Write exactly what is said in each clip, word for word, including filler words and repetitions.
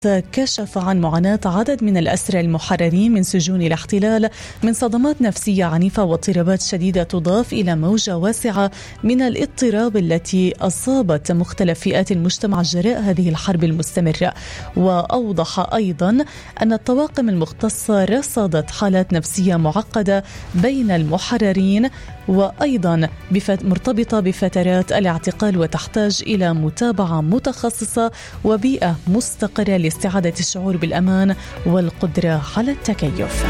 كشف عن معاناة عدد من الأسرى المحررين من سجون الاحتلال من صدمات نفسية عنيفة واضطرابات شديدة، تضاف إلى موجة واسعة من الاضطراب التي أصابت مختلف فئات المجتمع جراء هذه الحرب المستمرة. وأوضح أيضا أن الطواقم المختصة رصدت حالات نفسية معقدة بين المحررين، وأيضا مرتبطة بفترات الاعتقال، وتحتاج إلى متابعة متخصصة وبيئة مستقرة لاستعادة الشعور بالأمان والقدرة على التكيف.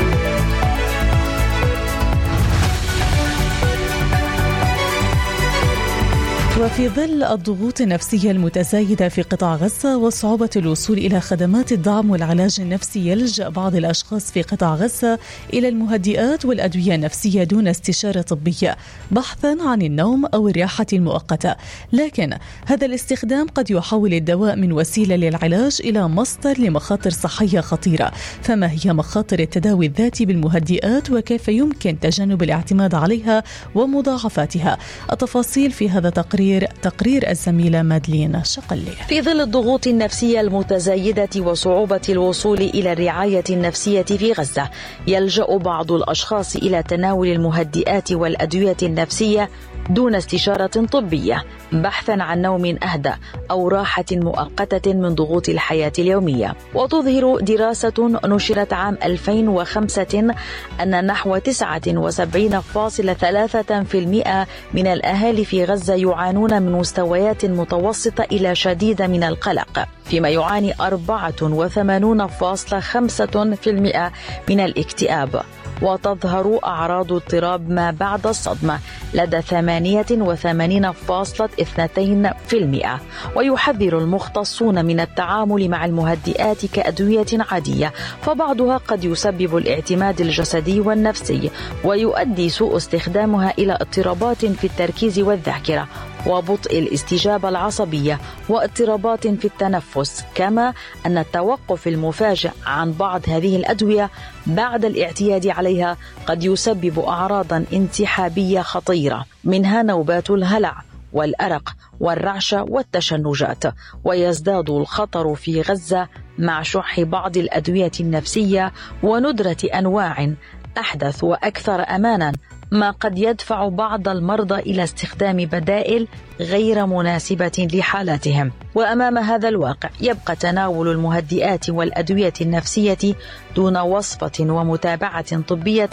وفي ظل الضغوط النفسية المتزايدة في قطاع غزة وصعوبة الوصول إلى خدمات الدعم والعلاج النفسي، يلجأ بعض الأشخاص في قطاع غزة إلى المهدئات والأدوية النفسية دون استشارة طبية بحثا عن النوم أو الراحة المؤقتة. لكن هذا الاستخدام قد يحول الدواء من وسيلة للعلاج إلى مصدر لمخاطر صحية خطيرة. فما هي مخاطر التداوي الذاتي بالمهدئات وكيف يمكن تجنب الاعتماد عليها ومضاعفاتها؟ التفاصيل في هذا تقرير تقرير الزميلة مادلين شقلي. في ظل الضغوط النفسية المتزايدة وصعوبة الوصول إلى الرعاية النفسية في غزة، يلجأ بعض الأشخاص إلى تناول المهدئات والأدوية النفسية دون استشارة طبية بحثا عن نوم أهدى أو راحة مؤقتة من ضغوط الحياة اليومية. وتظهر دراسة نشرت عام ألفين وخمسة أن نحو تسعة وسبعين فاصلة ثلاثة بالمئة من الأهالي في غزة يعانون من مستويات متوسطة إلى شديدة من القلق، فيما يعاني أربعة وثمانين فاصلة خمسة بالمئة من الاكتئاب. وتظهر أعراض اضطراب ما بعد الصدمة لدى ثمانية وثمانين فاصلة اثنين بالمئة. ويحذر المختصون من التعامل مع المهدئات كأدوية عادية، فبعضها قد يسبب الاعتماد الجسدي والنفسي، ويؤدي سوء استخدامها إلى اضطرابات في التركيز والذاكرة وبطء الاستجابة العصبية واضطرابات في التنفس. كما أن التوقف المفاجئ عن بعض هذه الأدوية بعد الاعتياد عليها قد يسبب أعراضا انسحابية خطيرة، منها نوبات الهلع والأرق والرعشة والتشنجات. ويزداد الخطر في غزة مع شح بعض الأدوية النفسية وندرة أنواع أحدث وأكثر أمانا، ما قد يدفع بعض المرضى إلى استخدام بدائل غير مناسبة لحالاتهم. وأمام هذا الواقع يبقى تناول المهدئات والأدوية النفسية دون وصفة ومتابعة طبية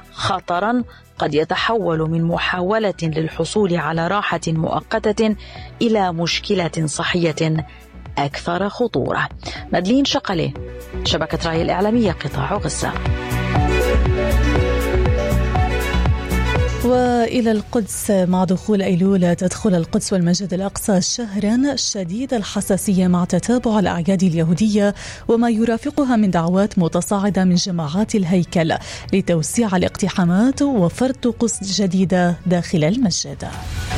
خطرا قد يتحول من محاولة للحصول على راحة مؤقتة إلى مشكلة صحية أكثر خطورة. مادلين شقلي، شبكة رأي الإعلامية، قطاع غزة. وإلى القدس، مع دخول أيلول تدخل القدس والمسجد الأقصى شهرا شديد الحساسية مع تتابع الأعياد اليهودية وما يرافقها من دعوات متصاعدة من جماعات الهيكل لتوسيع الاقتحامات وفرض طقوس جديدة داخل المسجد.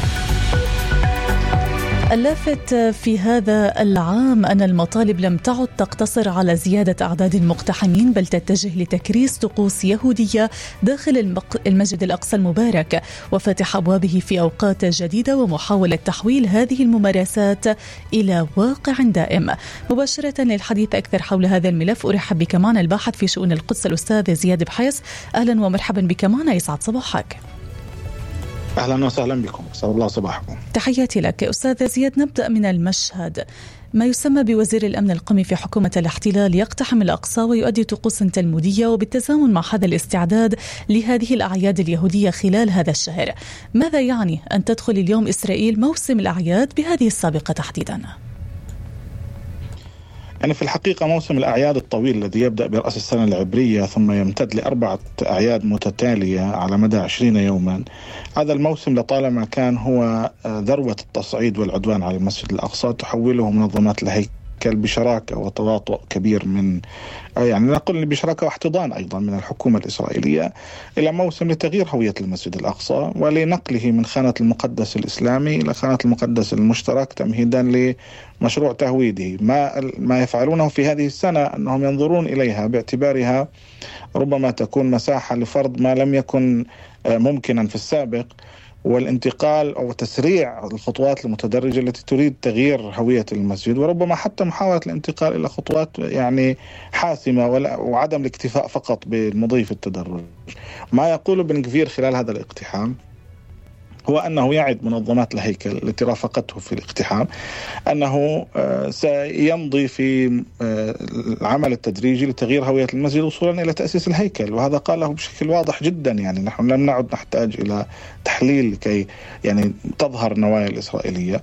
اللافت في هذا العام أن المطالب لم تعد تقتصر على زيادة أعداد المقتحمين، بل تتجه لتكريس طقوس يهودية داخل المسجد الأقصى المبارك وفتح أبوابه في أوقات جديدة ومحاولة تحويل هذه الممارسات إلى واقع دائم. مباشرة للحديث أكثر حول هذا الملف أرحب بك معنا الباحث في شؤون القدس الأستاذ زياد بحيس. أهلا ومرحبا بك معنا، يسعد صباحك. أهلا وسهلا بكم، أسعد الله صباحكم. تحياتي لك أستاذ زياد. نبدأ من المشهد. ما يسمى بوزير الأمن القومي في حكومة الاحتلال يقتحم الأقصى ويؤدي طقوس تلمودية، وبالتزامن مع هذا الاستعداد لهذه الأعياد اليهودية خلال هذا الشهر. ماذا يعني أن تدخل اليوم إسرائيل موسم الأعياد بهذه السابقة تحديدا؟ يعني في الحقيقة موسم الأعياد الطويل الذي يبدأ برأس السنة العبرية ثم يمتد لأربعة أعياد متتالية على مدى عشرين يوما، هذا الموسم لطالما كان هو ذروة التصعيد والعدوان على المسجد الأقصى، تحوله منظمات الهيكل بشراكة وتواطؤ كبير من يعني نقول بشراكة واحتضان أيضا من الحكومة الإسرائيلية إلى موسم لتغيير هوية المسجد الأقصى ولنقله من خانة المقدس الإسلامي إلى خانة المقدس المشترك تمهيدا لمشروع تهويده. ما ما يفعلونه في هذه السنة أنهم ينظرون إليها باعتبارها ربما تكون مساحة لفرض ما لم يكن ممكنا في السابق، والانتقال أو تسريع الخطوات المتدرجة التي تريد تغيير هوية المسجد، وربما حتى محاولة الانتقال إلى خطوات يعني حاسمة وعدم الاكتفاء فقط بالمضي في التدرج. ما يقوله بن غفير خلال هذا الاقتحام هو أنه يعد منظمات الهيكل التي رافقته في الاقتحام أنه سيمضي في العمل التدريجي لتغيير هوية المسجد وصولا إلى تأسيس الهيكل، وهذا قاله بشكل واضح جدا. يعني نحن لم نعد نحتاج إلى تحليل لكي يعني تظهر النوايا الإسرائيلية.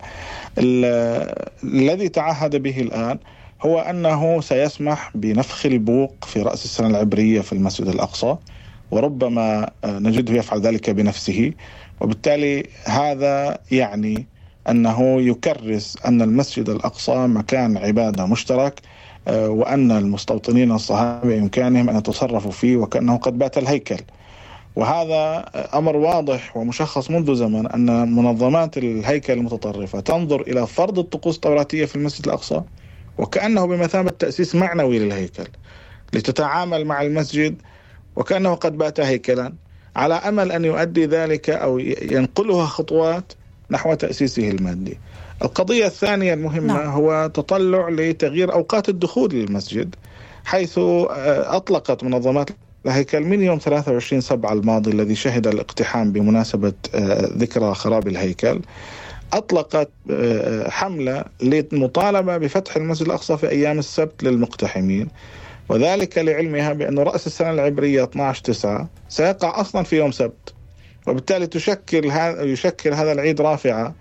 الذي تعهد به الآن هو أنه سيسمح بنفخ البوق في رأس السنة العبرية في المسجد الأقصى، وربما نجده يفعل ذلك بنفسه، وبالتالي هذا يعني أنه يكرس أن المسجد الأقصى مكان عبادة مشترك، وأن المستوطنين الصهاينة بإمكانهم أن يتصرفوا فيه وكأنه قد بات الهيكل. وهذا أمر واضح ومشخص منذ زمن أن منظمات الهيكل المتطرفة تنظر إلى فرض الطقوس التوراتية في المسجد الأقصى وكأنه بمثابة تأسيس معنوي للهيكل، لتتعامل مع المسجد وكأنه قد بات هيكلا، على أمل أن يؤدي ذلك أو ينقلها خطوات نحو تأسيسه المادي. القضية الثانية المهمة نعم. هو تطلع لتغيير أوقات الدخول للمسجد، حيث أطلقت منظمات الهيكل من يوم ثلاثة وعشرين سبعة الماضي الذي شهد الاقتحام بمناسبة ذكرى خراب الهيكل، أطلقت حملة للمطالبة بفتح المسجد الأقصى في أيام السبت للمقتحمين، وذلك لعلمها بأن رأس السنة العبرية اثني عشر تسعة سيقع أصلا في يوم سبت، وبالتالي تشكل هذا يشكل هذا العيد رافعة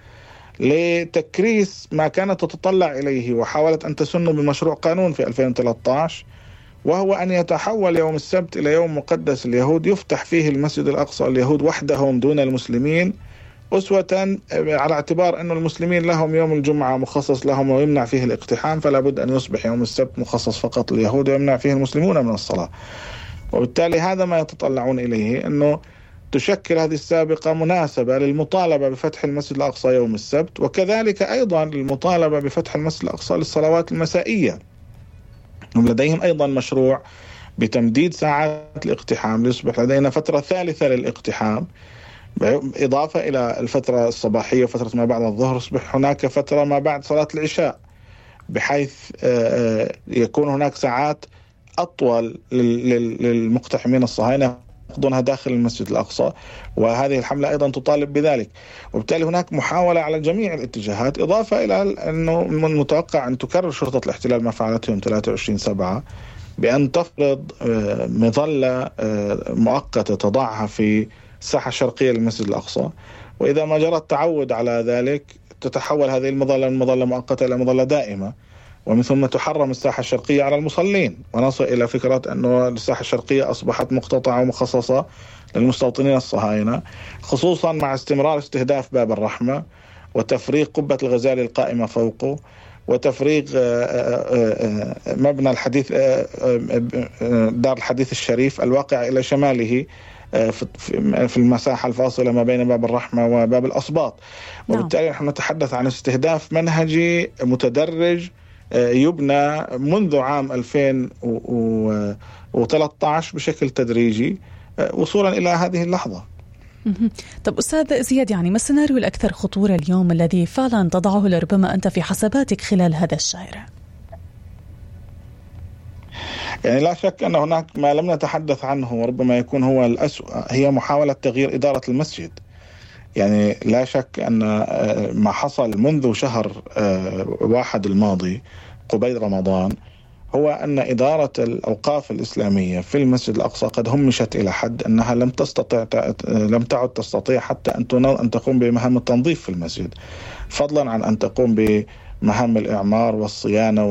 لتكريس ما كانت تتطلع إليه وحاولت أن تسن بمشروع قانون في ألفين وثلاثة عشر، وهو أن يتحول يوم السبت إلى يوم مقدس اليهود يفتح فيه المسجد الأقصى اليهود وحدهم دون المسلمين، أسوة على اعتبار أن المسلمين لهم يوم الجمعة مخصص لهم ويمنع فيه الاقتحام، فلا بد أن يصبح يوم السبت مخصص فقط لليهود ويمنع فيه المسلمون من الصلاة. وبالتالي هذا ما يتطلعون إليه، أنه تشكل هذه السابقة مناسبة للمطالبة بفتح المسجد الأقصى يوم السبت، وكذلك أيضا للمطالبة بفتح المسجد الأقصى للصلوات المسائية. ولديهم أيضا مشروع بتمديد ساعات الاقتحام ليصبح لدينا فترة ثالثة للاقتحام، إضافة إلى الفترة الصباحية وفترة ما بعد الظهر يصبح هناك فترة ما بعد صلاة العشاء، بحيث يكون هناك ساعات أطول للمقتحمين الصهاينة يقضونها داخل المسجد الأقصى، وهذه الحملة أيضا تطالب بذلك. وبالتالي هناك محاولة على جميع الاتجاهات، إضافة إلى أنه من المتوقع أن تكرر شرطة الاحتلال ما فعلته يوم ثلاثة وعشرين سبعة بأن تفرض مظلة مؤقتة تضعها في الساحة الشرقية للمسجد الأقصى، وإذا ما جرى التعود على ذلك تتحول هذه المظلة من مظلة مؤقتة إلى مظلة دائمة، ومن ثم تحرم الساحة الشرقية على المصلين، ونصل إلى فكرة أنه الساحة الشرقية أصبحت مقتطعة ومخصصة للمستوطنين الصهاينة، خصوصا مع استمرار استهداف باب الرحمة وتفريغ قبة الغزالي القائمة فوقه وتفريغ مبنى الحديث دار الحديث الشريف الواقع إلى شماله في المساحة الفاصلة ما بين باب الرحمة وباب الأصباط. وبالتالي نحن نتحدث عن استهداف منهجي متدرج يبنى منذ عام ألفين وثلاثة عشر بشكل تدريجي وصولا إلى هذه اللحظة. طب أستاذ زياد، يعني ما السيناريو الأكثر خطورة اليوم الذي فعلا تضعه لربما أنت في حساباتك خلال هذا الشارع؟ يعني لا شك أن هناك ما لم نتحدث عنه وربما يكون هو الأسوأ، هي محاولة تغيير إدارة المسجد. يعني لا شك أن ما حصل منذ شهر واحد الماضي قبيل رمضان هو أن إدارة الأوقاف الإسلامية في المسجد الأقصى قد همشت إلى حد أنها لم تستطيع لم تعد تستطيع حتى أن تقوم بمهام التنظيف في المسجد، فضلا عن أن تقوم بمهام الإعمار والصيانة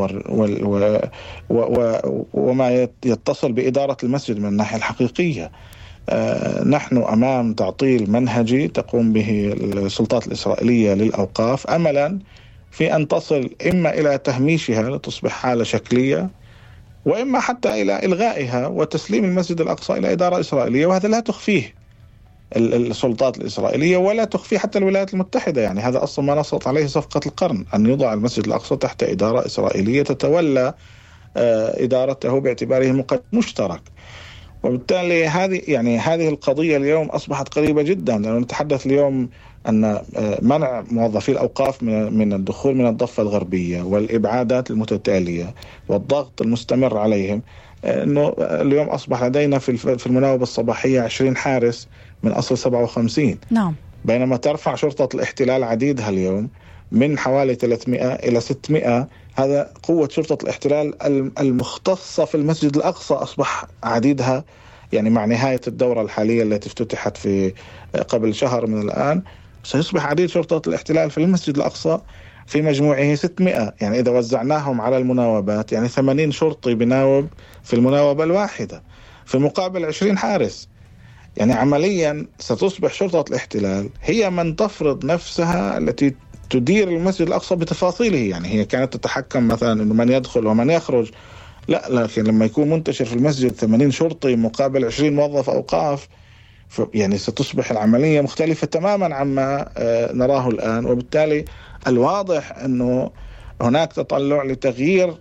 وما يتصل بإدارة المسجد من الناحية الحقيقية. نحن أمام تعطيل منهجي تقوم به السلطات الإسرائيلية للأوقاف، أملا في أن تصل إما إلى تهميشها لتصبح حالة شكلية، وإما حتى إلى إلغائها وتسليم المسجد الأقصى إلى إدارة إسرائيلية، وهذا لا تخفيه السلطات الإسرائيلية ولا تخفيه حتى الولايات المتحدة. يعني هذا أصلا ما نصت عليه صفقة القرن، أن يضع المسجد الأقصى تحت إدارة إسرائيلية تتولى إدارته باعتباره مشترك. وبالتالي هذه يعني هذه القضية اليوم أصبحت قريبة جدا، لأنه نتحدث اليوم أن منع موظفي الأوقاف من الدخول من الضفة الغربية والإبعادات المتتالية والضغط المستمر عليهم، أنه اليوم أصبح لدينا في المناوبة الصباحية عشرين حارس من أصل سبعة وخمسين. نعم. بينما ترفع شرطة الاحتلال عديدها اليوم من حوالي ثلاثمائة إلى ستمائة. هذا قوة شرطة الاحتلال المختصة في المسجد الأقصى أصبح عديدها، يعني مع نهاية الدورة الحالية التي افتتحت في قبل شهر من الآن سيصبح عديد شرطة الاحتلال في المسجد الأقصى في مجموعه ستمائة. يعني إذا وزعناهم على المناوبات يعني ثمانين شرطي بناوب في المناوبة الواحدة في مقابل عشرين حارس. يعني عمليا ستصبح شرطة الاحتلال هي من تفرض نفسها التي تدير المسجد الأقصى بتفاصيله. يعني هي كانت تتحكم مثلا إنه من يدخل ومن يخرج، لا، لكن لما يكون منتشر في المسجد ثمانين شرطي مقابل عشرين موظف أوقاف يعني ستصبح العملية مختلفة تماما عما نراه الآن. وبالتالي الواضح أنه هناك تطلع لتغيير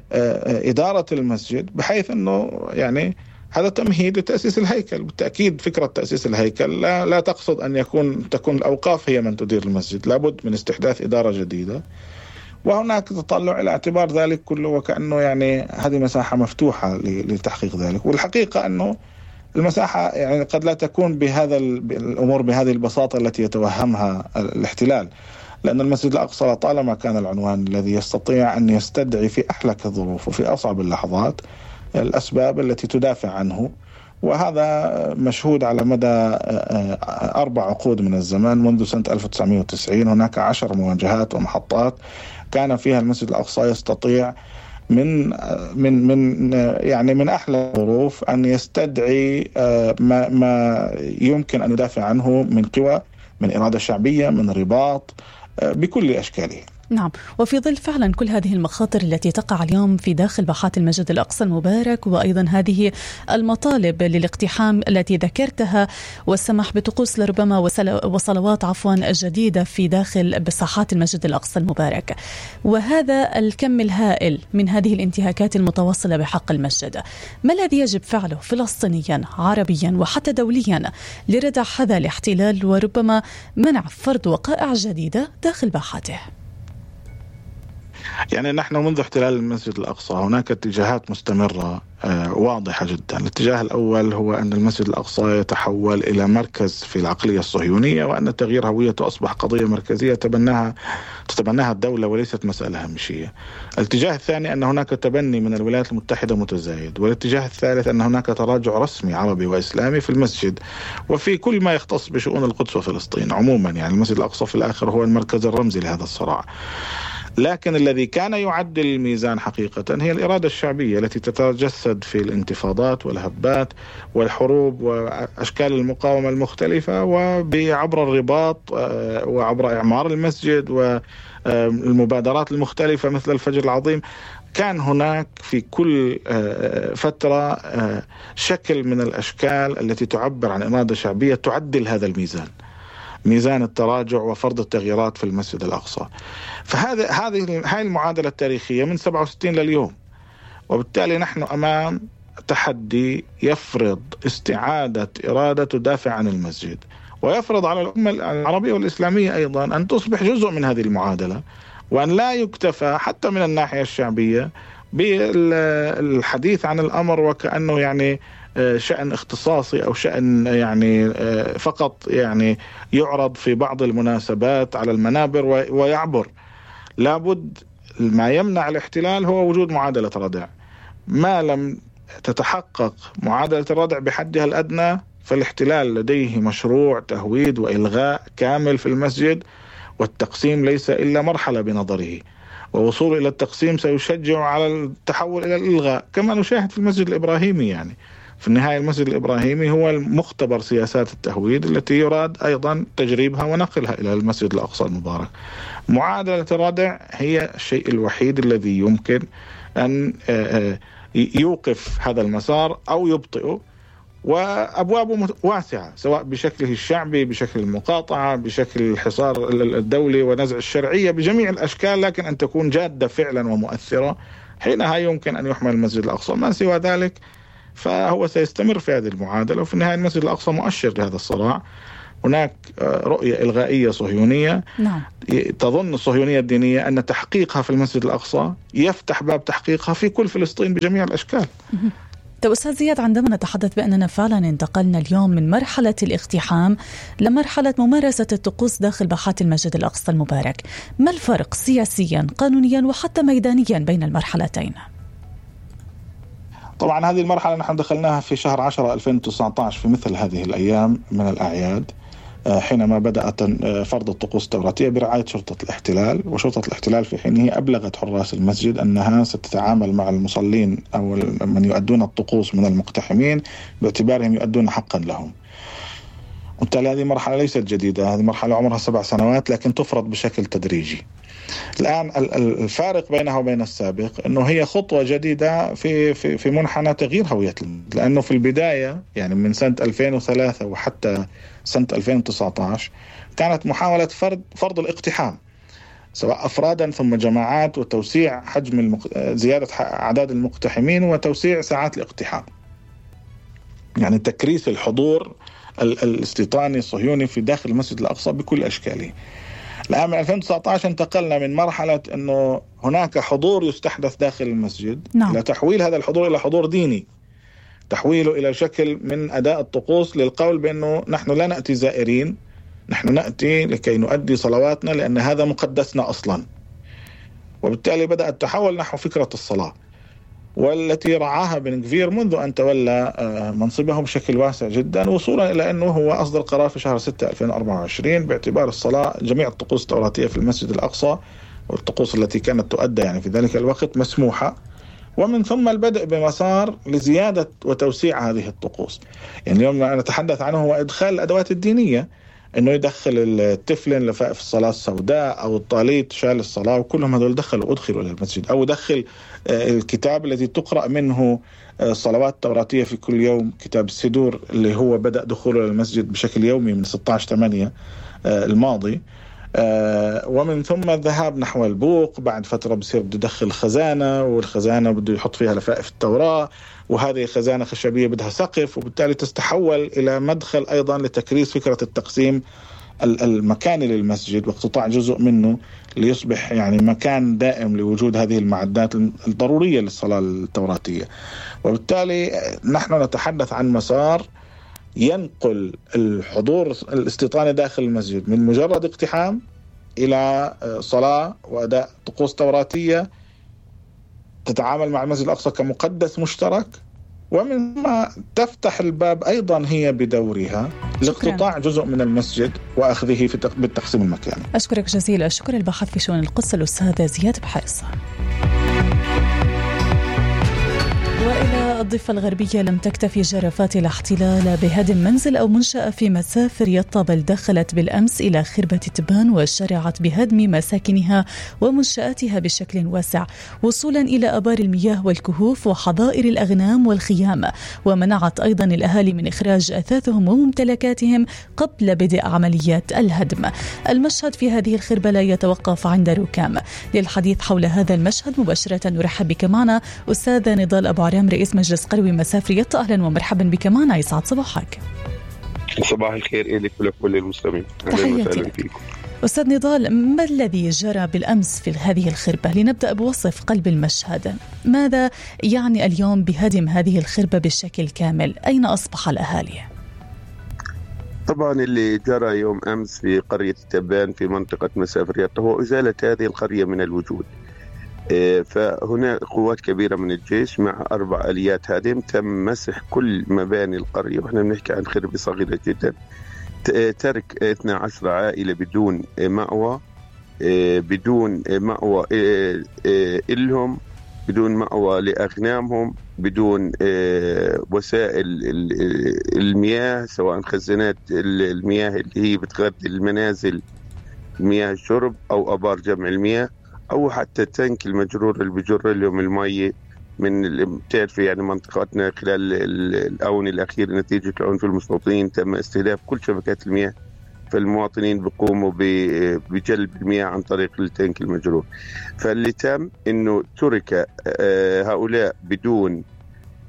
إدارة المسجد، بحيث أنه يعني هذا تمهيد لتأسيس الهيكل. بالتأكيد فكرة تأسيس الهيكل لا, لا تقصد أن يكون تكون الأوقاف هي من تدير المسجد، لابد من استحداث إدارة جديدة، وهناك تطلع إلى اعتبار ذلك كله وكأنه يعني هذه مساحة مفتوحة لتحقيق ذلك. والحقيقة أنه المساحة يعني قد لا تكون بهذا الأمور بهذه البساطة التي يتوهمها الاحتلال، لأن المسجد الأقصى طالما كان العنوان الذي يستطيع أن يستدعي في أحلك الظروف وفي أصعب اللحظات الأسباب التي تدافع عنه، وهذا مشهود على مدى أربع عقود من الزمان. منذ سنة ألف وتسعمائة وتسعين هناك عشر مواجهات ومحطات كان فيها المسجد الأقصى يستطيع من من من يعني من أحلى الظروف أن يستدعي ما ما يمكن أن يدافع عنه من قوى، من إرادة شعبية، من رباط، بكل أشكاله. نعم، وفي ظل فعلا كل هذه المخاطر التي تقع اليوم في داخل باحات المسجد الأقصى المبارك، وأيضا هذه المطالب للاقتحام التي ذكرتها والسماح بطقوس لربما وصلوات عفوا جديدة في داخل بساحات المسجد الأقصى المبارك، وهذا الكم الهائل من هذه الانتهاكات المتواصلة بحق المسجد، ما الذي يجب فعله فلسطينيا عربيا وحتى دوليا لردع هذا الاحتلال وربما منع فرض وقائع جديدة داخل باحاته؟ يعني نحن منذ احتلال المسجد الأقصى هناك اتجاهات مستمرة واضحة جدا. الاتجاه الأول هو أن المسجد الأقصى يتحول إلى مركز في العقلية الصهيونية، وأن تغيير هويته أصبح قضية مركزية تبناها تتبناها الدولة وليست مسألة هامشية. الاتجاه الثاني أن هناك تبني من الولايات المتحدة متزايد، والاتجاه الثالث أن هناك تراجع رسمي عربي وإسلامي في المسجد وفي كل ما يختص بشؤون القدس وفلسطين عموما. يعني المسجد الأقصى في الآخر هو المركز الرمزي لهذا الصراع. لكن الذي كان يعدل الميزان حقيقة هي الإرادة الشعبية التي تتجسد في الانتفاضات والهبات والحروب وأشكال المقاومة المختلفة، وعبر الرباط وعبر إعمار المسجد والمبادرات المختلفة مثل الفجر العظيم. كان هناك في كل فترة شكل من الأشكال التي تعبر عن إرادة شعبية تعدل هذا الميزان، ميزان التراجع وفرض التغييرات في المسجد الأقصى. فهذه هذه هاي المعادلة التاريخية من سبعة وستين لليوم، وبالتالي نحن أمام تحدي يفرض استعادة إرادة تدافع عن المسجد، ويفرض على الأمة العربية والإسلامية أيضا أن تصبح جزء من هذه المعادلة، وأن لا يكتفى حتى من الناحية الشعبية بالحديث عن الأمر وكأنه يعني شأن اختصاصي أو شأن يعني فقط يعني يعرض في بعض المناسبات على المنابر ويعبر. لابد ما يمنع الاحتلال هو وجود معادلة ردع. ما لم تتحقق معادلة الردع بحدها الأدنى فالاحتلال لديه مشروع تهويد وإلغاء كامل في المسجد، والتقسيم ليس إلا مرحلة بنظره، ووصول إلى التقسيم سيشجع على التحول إلى الإلغاء كما نشاهد في المسجد الإبراهيمي. يعني في النهاية المسجد الإبراهيمي هو المختبر سياسات التهويد التي يراد أيضا تجريبها ونقلها إلى المسجد الأقصى المبارك. معادلة الردع هي الشيء الوحيد الذي يمكن أن يوقف هذا المسار أو يبطئه، وأبوابه واسعة سواء بشكله الشعبي، بشكل المقاطعة، بشكل الحصار الدولي ونزع الشرعية بجميع الأشكال، لكن أن تكون جادة فعلا ومؤثرة. حينها يمكن أن يحمل المسجد الأقصى. ما سوى ذلك فهو سيستمر في هذه المعادلة، وفي النهاية المسجد الأقصى مؤشر لهذا الصراع. هناك رؤية إلغائية صهيونية. نعم. تظن الصهيونية الدينية أن تحقيقها في المسجد الأقصى يفتح باب تحقيقها في كل فلسطين بجميع الأشكال. طيب أستاذ زياد، عندما نتحدث بأننا فعلا انتقلنا اليوم من مرحلة الاقتحام لمرحلة ممارسة الطقوس داخل باحات المسجد الأقصى المبارك، ما الفرق سياسيا قانونيا وحتى ميدانيا بين المرحلتين؟ طبعا هذه المرحلة نحن دخلناها في شهر عشرة ألفين وتسعة عشر في مثل هذه الأيام من الأعياد، حينما بدأت فرض الطقوس التوراتية برعاية شرطة الاحتلال. وشرطة الاحتلال في حينه أبلغت حراس المسجد أنها ستتعامل مع المصلين أو من يؤدون الطقوس من المقتحمين باعتبارهم يؤدون حقا لهم. وبالتالي هذه مرحلة ليست جديدة، هذه مرحلة عمرها سبع سنوات لكن تفرض بشكل تدريجي. الآن الفارق بينها وبين السابق أنه هي خطوة جديدة في في في منحنى تغيير هوية المسجد، لأنه في البداية يعني من سنة ألفين وثلاثة وحتى سنة ألفين وتسعة عشر كانت محاولة فرض فرض الاقتحام، سواء أفرادا ثم جماعات، وتوسيع حجم المق... زيادة أعداد المقتحمين وتوسيع ساعات الاقتحام، يعني تكريس الحضور الاستيطاني الصهيوني في داخل المسجد الأقصى بكل أشكاله. الآن من ألفين وتسعة عشر انتقلنا من مرحلة أنه هناك حضور يستحدث داخل المسجد نعم. إلى تحويل هذا الحضور إلى حضور ديني، تحويله إلى شكل من أداء الطقوس للقول بأنه نحن لا نأتي زائرين، نحن نأتي لكي نؤدي صلواتنا لأن هذا مقدسنا أصلا. وبالتالي بدأ التحول نحو فكرة الصلاة، والتي رعاها بن غفير منذ أن تولى منصبه بشكل واسع جدا، وصولا إلى أنه هو أصدر قرار في شهر ستة ألفين وأربعة وعشرين باعتبار الصلاة جميع الطقوس التوراتية في المسجد الأقصى والطقوس التي كانت تؤدى يعني في ذلك الوقت مسموحة، ومن ثم البدء بمسار لزيادة وتوسيع هذه الطقوس. يعني اليوم نتحدث عنه هو إدخال الأدوات الدينية، أنه يدخل التفلن لفائف الصلاة السوداء أو الطاليت شال الصلاة، وكلهم هذول دخلوا أدخلوا إلى المسجد، أو يدخل الكتاب الذي تقرأ منه الصلوات التوراتية في كل يوم، كتاب السدور اللي هو بدأ دخوله إلى المسجد بشكل يومي من ستة عشر ثمانية الماضي. ومن ثم الذهاب نحو البوق، بعد فترة بصير بده يدخل خزانة، والخزانة بده يحط فيها لفائف التوراة، وهذه خزانة خشبية بدها سقف، وبالتالي تستحول إلى مدخل أيضا لتكريس فكرة التقسيم المكاني للمسجد واقتطاع جزء منه ليصبح يعني مكان دائم لوجود هذه المعدات الضرورية للصلاة التوراتية. وبالتالي نحن نتحدث عن مسار ينقل الحضور الاستيطاني داخل المسجد من مجرد اقتحام إلى صلاة وأداء طقوس توراتية تتعامل مع المسجد الأقصى كمقدس مشترك، ومن ثم تفتح الباب أيضا هي بدورها لاقتطاع جزء من المسجد وأخذه في بالتقسيم المكاني. أشكرك جزيلا الشكر الباحث في شؤون القدس الأستاذ زياد بحارس. وإلى الضفة الغربية، لم تكتفي جرافات الاحتلال بهدم منزل أو منشأة في مسافر يطا، بل دخلت بالأمس إلى خربة تبان وشرعت بهدم مساكنها ومنشآتها بشكل واسع، وصولا إلى أبار المياه والكهوف وحظائر الأغنام والخيام، ومنعت أيضا الأهالي من إخراج أثاثهم وممتلكاتهم قبل بدء عمليات الهدم. المشهد في هذه الخربة لا يتوقف عند ركام. للحديث حول هذا المشهد مباشرة نرحب بك معنا أستاذ نضال أبو عرام، رئيس مجلس قروي مسافر يطا. أهلا ومرحبا بك معنا، يسعد صباحك. صباح الخير إليك ولكل المسلمين. تحياتي. أستاذ نضال، ما الذي جرى بالأمس في هذه الخربة؟ لنبدأ بوصف قلب المشهد، ماذا يعني اليوم بهدم هذه الخربة بالشكل كامل؟ أين أصبح الأهالي؟ طبعا اللي جرى يوم أمس في قرية تبان في منطقة مسافر يطا هو إزالة هذه القرية من الوجود. فهنا قوات كبيرة من الجيش مع أربع آليات هدم تم مسح كل مباني القرية، وإحنا بنحكي عن خربة صغيرة جدا، ترك اثنتي عشرة عائلة بدون مأوى، بدون مأوى إلهم، بدون مأوى لأغنامهم، بدون وسائل المياه سواء خزانات المياه اللي هي بتغذي المنازل مياه الشرب أو أبار جمع المياه، أو حتى تانك المجرور اللي بيجر لهم المية من بتعرف يعني منطقتنا خلال الآونة الأخيرة نتيجة العنف المستوطنين تم استهداف كل شبكات المياه، فالمواطنين بيقوموا بجلب المياه عن طريق التانك المجرور. فاللي تم إنه ترك هؤلاء بدون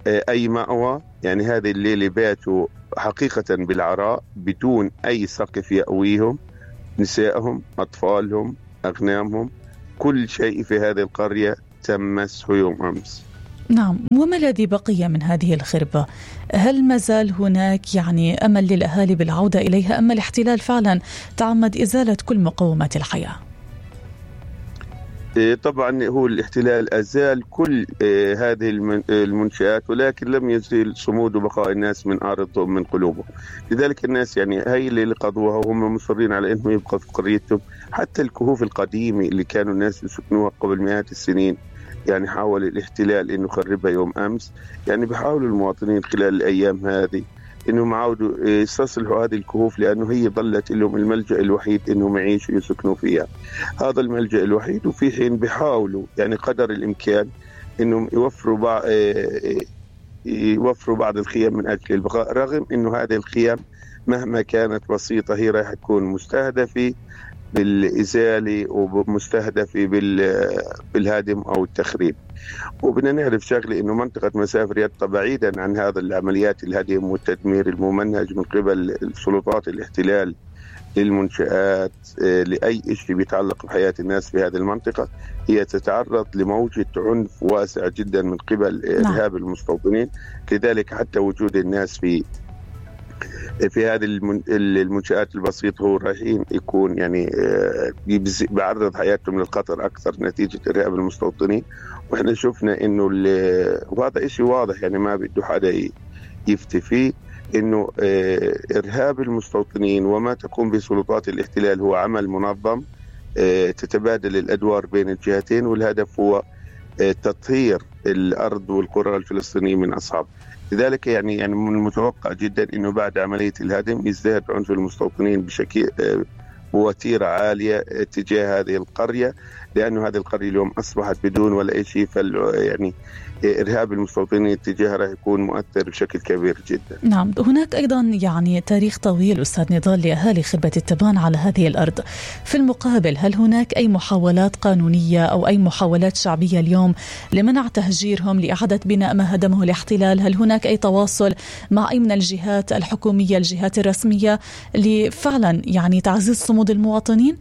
أي مأوى. يعني هذه الليلة باتوا حقيقة بالعراء بدون أي سقف يأويهم، نسائهم، أطفالهم، أغنامهم، كل شيء في هذه القرية تم مسحه يوم أمس. نعم، وما الذي بقي من هذه الخربة؟ هل ما زال هناك يعني أمل للأهالي بالعودة إليها، أما الاحتلال فعلا تعمد إزالة كل مقومات الحياة؟ طبعا هو الاحتلال أزال كل هذه المنشآت، ولكن لم يزيل صمود وبقاء الناس من أرضهم من قلوبهم. لذلك الناس يعني هاي اللي قضوها وهم مصرين على أنهم يبقوا في قريتهم. حتى الكهوف القديمة اللي كانوا الناس يسكنوها قبل مئات السنين يعني حاول الاحتلال أنه يخربها يوم أمس. يعني بيحاولوا المواطنين خلال الأيام هذه إنهم عودوا يستصلحوا هذه الكهوف، لأنه هي ظلت لهم الملجأ الوحيد إنهم يعيشوا يسكنوا فيها. هذا الملجأ الوحيد، وفي حين بيحاولوا يعني قدر الإمكان إنهم يوفروا بعض يوفروا بعض الخيام من أجل البقاء، رغم إنه هذه الخيام مهما كانت بسيطة هي راح تكون مستهدفة بالإزالة ومستهدفة بالهدم أو التخريب. وبدنا نعرف شغله إنه منطقة مسافر يطا بعيدا عن هذا العمليات الهدم والتدمير الممنهج من قبل سلطات الاحتلال للمنشآت لأي شيء بيتعلق بحياة الناس في هذه المنطقة، هي تتعرض لموجة عنف واسع جدا من قبل إرهاب المستوطنين. لذلك حتى وجود الناس في في هذه المنشآت البسيطة هو رايحين يكون يعني بيعرض حياتهم للخطر أكثر نتيجة إرهاب المستوطنين. وإحنا شفنا إنه وهذا إشي واضح يعني ما بده حدا يفتي فيه، إنه إرهاب المستوطنين وما تقوم بسلطات الاحتلال هو عمل منظم تتبادل الأدوار بين الجهتين، والهدف هو تطهير الأرض والقرى الفلسطينية من أصحاب. لذلك يعني يعني من المتوقع جدا إنه بعد عملية الهدم يزداد عنف المستوطنين بشكل بوتيرة عالية تجاه هذه القرية، لأنه هذه القرية اليوم أصبحت بدون ولا شيء. فال يعني إرهاب المستوطنين تجاهها راح يكون مؤثر بشكل كبير جدا. نعم، هناك أيضا يعني تاريخ طويل أستاذ نضال لأهالي خربة التبان على هذه الأرض. في المقابل هل هناك أي محاولات قانونية أو أي محاولات شعبية اليوم لمنع تهجيرهم لإعادة بناء ما هدمه الاحتلال؟ هل هناك أي تواصل مع أي من الجهات الحكومية الجهات الرسمية لفعلا يعني تعزيز صمود المواطنين؟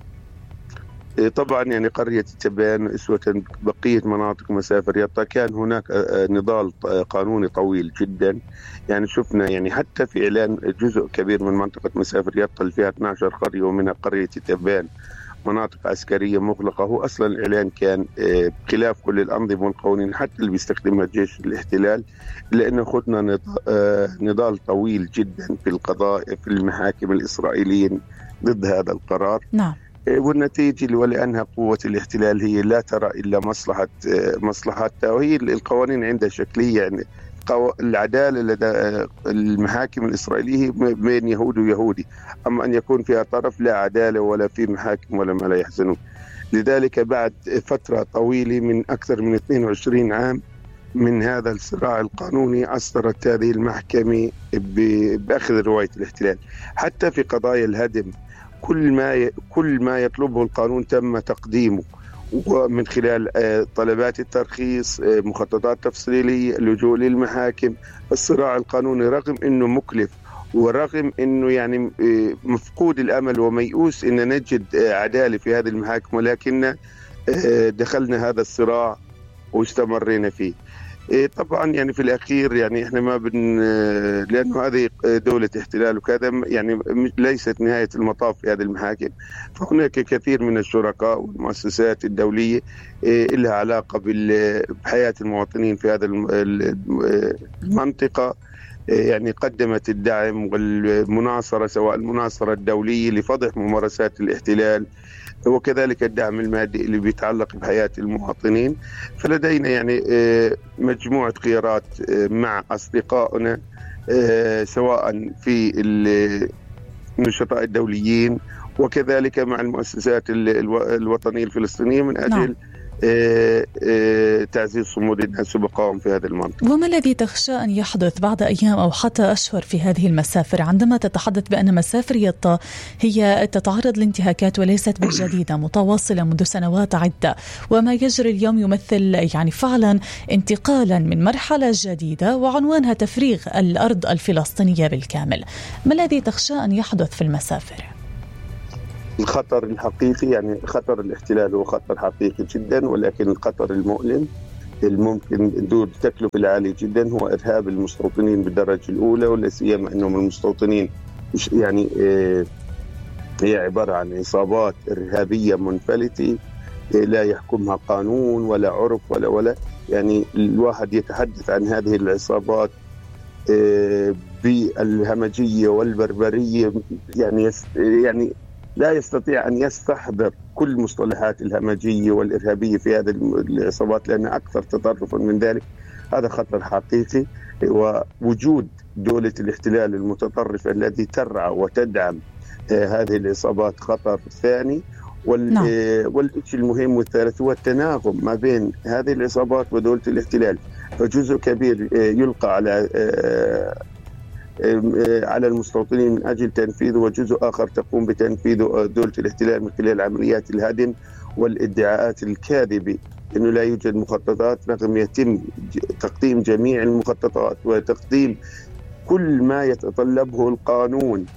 طبعا يعني قرية التبان أسوة بقية مناطق مسافر يطا كان هناك نضال قانوني طويل جدا. يعني شفنا يعني حتى في إعلان جزء كبير من منطقة مسافر يطا اللي فيها اثنتي عشرة قرية ومنها قرية التبان مناطق عسكرية مغلقة. هو أصلا الإعلان كان خلاف كل الأنظمة والقوانين حتى اللي بيستخدمها الجيش الاحتلال، لأنه خدنا نضال طويل جدا في القضاء في المحاكم الإسرائيليين ضد هذا القرار. نعم. والنتيجة ولأنها قوة الاحتلال هي لا ترى إلا مصلحة مصلحتها، وهي القوانين عندها شكلية. يعني العدالة لدى المحاكم الإسرائيلية بين يهود ويهودي، أما أن يكون فيها طرف لا عدالة ولا في محاكم ولا ما لا يحزنون. لذلك بعد فترة طويلة من أكثر من اثنين وعشرين عام من هذا الصراع القانوني أصدرت هذه المحكمة بأخذ رواية الاحتلال. حتى في قضايا الهدم كل ما كل ما يطلبه القانون تم تقديمه، ومن خلال طلبات الترخيص، مخططات تفصيلية، اللجوء للمحاكم. الصراع القانوني رغم أنه مكلف ورغم أنه يعني مفقود الأمل وميؤوس أن نجد عدالة في هذه المحاكم، ولكن دخلنا هذا الصراع واستمرينا فيه. طبعا يعني في الأخير يعني إحنا ما بن لأنه هذه دولة احتلال وكذا يعني ليست نهاية المطاف في هذه المحاكم. فهناك كثير من الشركاء والمؤسسات الدولية لها علاقة بحياة المواطنين في هذا المنطقة، يعني قدمت الدعم والمناصرة، سواء المناصرة الدولية لفضح ممارسات الاحتلال وكذلك الدعم المادي اللي بيتعلق بحياة المواطنين. فلدينا يعني مجموعة خيارات مع أصدقائنا سواء في النشطاء الدوليين وكذلك مع المؤسسات الوطنية الفلسطينية من أجل تعزيز صمود الناس وبقائهم في هذا المنطقة. وما الذي تخشى أن يحدث بعد أيام أو حتى أشهر في هذه المسافر، عندما تتحدث بأن مسافر يطا هي تتعرض لانتهاكات وليست بالجديدة، متواصلة منذ سنوات عدة، وما يجري اليوم يمثل يعني فعلا انتقالا من مرحلة جديدة وعنوانها تفريغ الأرض الفلسطينية بالكامل، ما الذي تخشى أن يحدث في المسافر؟ الخطر الحقيقي، يعني خطر الاحتلال هو خطر حقيقي جدا، ولكن الخطر المؤلم الممكن ذو التكلفة العالية جدا هو إرهاب المستوطنين بالدرجة الأولى، ولا سيما أنهم المستوطنين يعني هي عبارة عن عصابات إرهابية منفلتة لا يحكمها قانون ولا عرف ولا ولا يعني الواحد يتحدث عن هذه العصابات بالهمجية والبربرية، يعني يعني لا يستطيع أن يستحضر كل مصطلحات الهمجية والإرهابية في هذه العصابات لأنها أكثر تطرفا من ذلك. هذا خطر حقيقي، ووجود دولة الاحتلال المتطرفة التي ترعى وتدعم هذه العصابات خطر ثاني. والشيء المهم والثالث هو التناغم ما بين هذه العصابات ودولة الاحتلال، فجزء كبير يلقى على على المستوطنين من أجل تنفيذه، وجزء آخر تقوم بتنفيذه دولة الاحتلال من خلال عمليات الهدم والادعاءات الكاذبة أنه لا يوجد مخططات، رغم يتم تقديم جميع المخططات وتقديم كل ما يتطلبه القانون،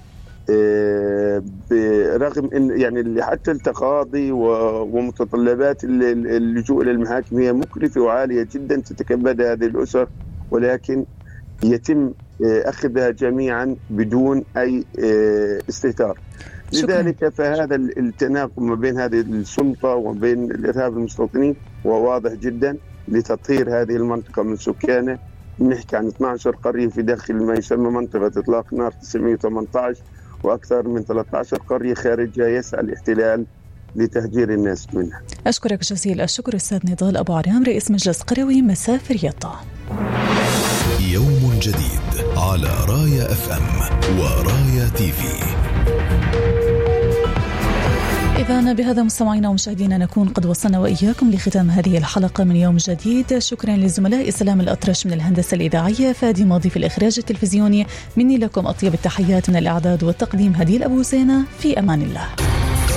برغم ان يعني حتى التقاضي ومتطلبات اللجوء الى المحاكم هي مكلفه وعاليه جدا تتكبدها هذه الاسر، ولكن يتم اخذها جميعا بدون اي استهتار. لذلك فهذا التناقض ما بين هذه السلطه وبين الارهاب المستوطنين هو واضح جدا لتطهير هذه المنطقه من سكانه. نحكي عن اثنتي عشرة قريه في داخل ما يسمى منطقه اطلاق نار تسعمئة وثمانية عشر، وأكثر من ثلاثة عشر قرية خارجها يسعى الاحتلال لتهجير الناس منها. أشكرك جزيل الشكر أستاذ نضال أبو عرام، رئيس مجلس قروي مسافر يطا. يوم جديد على راية اف ام وراية تي في. إذن بهذا مستمعينا ومشاهدينا نكون قد وصلنا وإياكم لختام هذه الحلقة من يوم جديد. شكرا للزملاء سلام الأطرش من الهندسة الإذاعية، فادي ماضي في الإخراج التلفزيوني، مني لكم أطيب التحيات من الإعداد والتقديم هديل أبو زينة، في أمان الله.